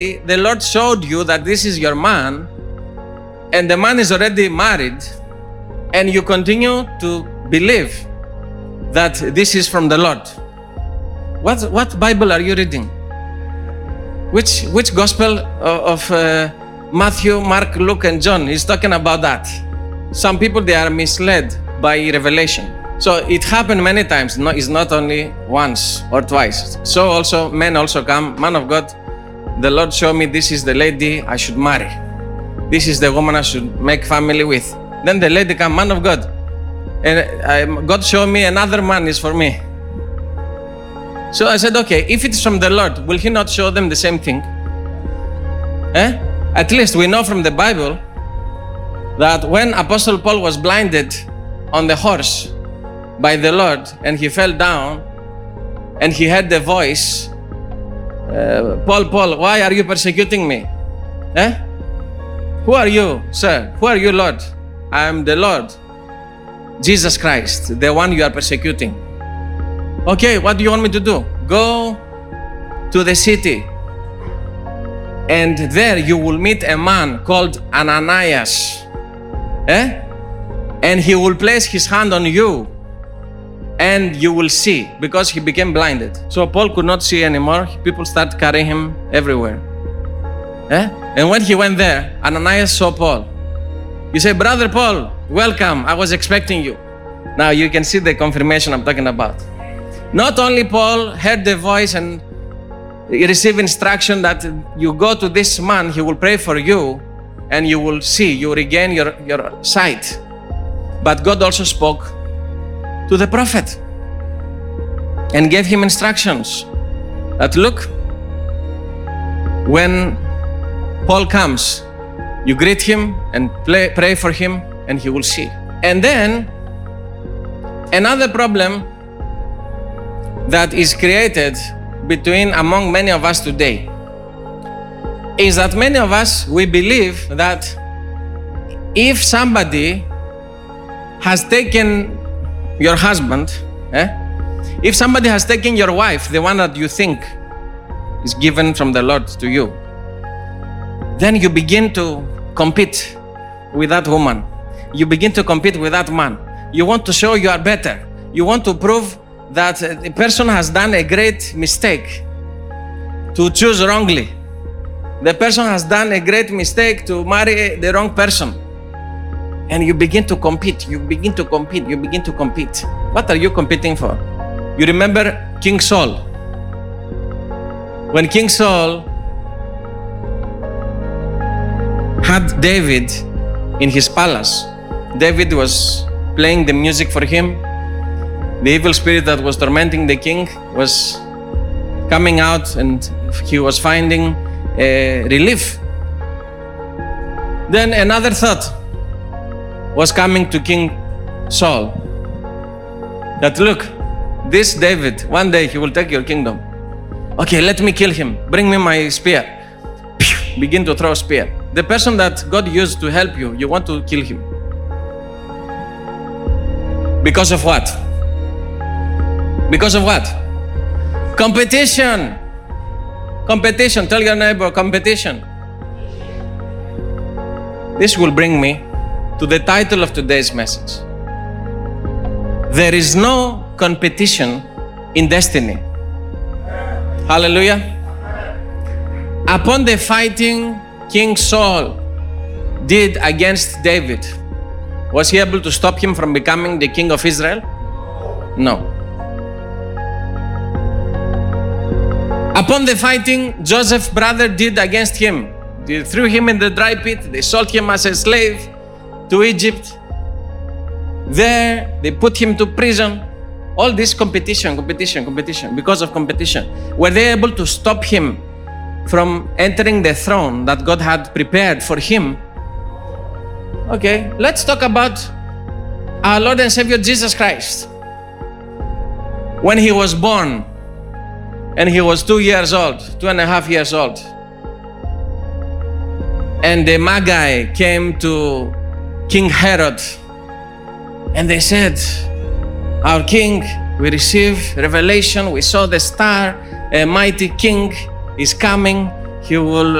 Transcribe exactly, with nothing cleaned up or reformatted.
the Lord showed you that this is your man, and the man is already married, and you continue to believe that this is from the Lord. What, what Bible are you reading? Which, which gospel of uh, Matthew, Mark, Luke, and John is talking about that? Some people, they are misled by revelation. So it happened many times. No, it's not only once or twice. So also, men also come, man of God, the Lord showed me this is the lady I should marry. This is the woman I should make family with. Then the lady come, man of God, and I, God showed me another man is for me. So I said, okay, if it's from the Lord, will He not show them the same thing? Eh? At least we know from the Bible that when Apostle Paul was blinded on the horse by the Lord and he fell down and he heard the voice, uh, Paul, Paul, why are you persecuting me? Eh? Who are you, sir? Who are you, Lord? I am the Lord, Jesus Christ, the one you are persecuting. Okay, what do you want me to do? Go to the city, and there you will meet a man called Ananias. Eh? And he will place his hand on you, and you will see, because he became blinded. So Paul could not see anymore. People started carrying him everywhere. Eh? And when he went there, Ananias saw Paul. You say, Brother Paul, welcome. I was expecting you. Now you can see the confirmation I'm talking about. Not only Paul heard the voice and received instruction that you go to this man, he will pray for you, and you will see, you regain your, your sight. But God also spoke to the prophet and gave him instructions that look, when Paul comes, you greet him and play, pray for him, and he will see. And then another problem that is created between among many of us today is that many of us, we believe that if somebody has taken your husband, eh? if somebody has taken your wife, the one that you think is given from the Lord to you, then you begin to compete with that woman. You begin to compete with that man. You want to show you are better. You want to prove that the person has done a great mistake to choose wrongly. The person has done a great mistake to marry the wrong person. And you begin to compete, you begin to compete, you begin to compete. What are you competing for? You remember King Saul. When King Saul had David in his palace, David was playing the music for him. The evil spirit that was tormenting the king was coming out, and he was finding a relief. Then another thought was coming to King Saul, that look, this David, one day he will take your kingdom. Okay, let me kill him. Bring me my spear. Begin to throw a spear. The person that God used to help you, you want to kill him. Because of what? Because of what? Competition. Competition. Tell your neighbor, competition. This will bring me to the title of today's message. There is no competition in destiny. Hallelujah. Upon the fighting King Saul did against David, was he able to stop him from becoming the king of Israel? No. Upon the fighting Joseph's brother did against him, they threw him in the dry pit, they sold him as a slave to Egypt. There, they put him to prison. All this competition, competition, competition, because of competition. Were they able to stop him from entering the throne that God had prepared for him? Okay, let's talk about our Lord and Savior Jesus Christ. When he was born, and he was two years old, two and a half years old, and the Magi came to King Herod, and they said, our king, we received revelation, we saw the star, a mighty king is coming, he will